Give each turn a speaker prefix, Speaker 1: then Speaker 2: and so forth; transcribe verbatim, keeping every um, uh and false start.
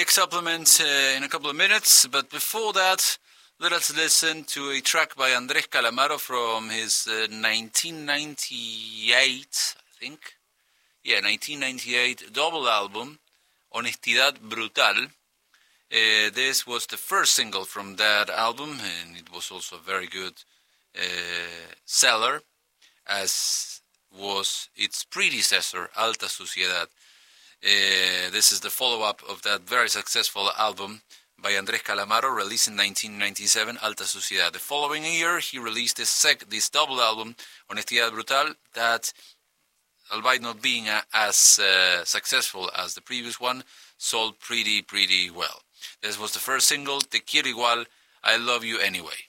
Speaker 1: Geek Supplement uh, in a couple of minutes, but before that, let us listen to a track by Andrés Calamaro from his uh, nineteen ninety-eight, I think. Yeah, nineteen ninety-eight double album, Honestidad Brutal. Uh, this was the first single from that album, and it was also a very good uh, seller, as was its predecessor, Alta Suciedad. Uh, this is the follow-up of that very successful album by Andrés Calamaro, released in nineteen ninety-seven, Alta Suciedad. The following year, he released this, sec- this double album, Honestidad Brutal, that, albeit not being a, as uh, successful as the previous one, sold pretty, pretty well. This was the first single, Te Quiero Igual, I Love You Anyway.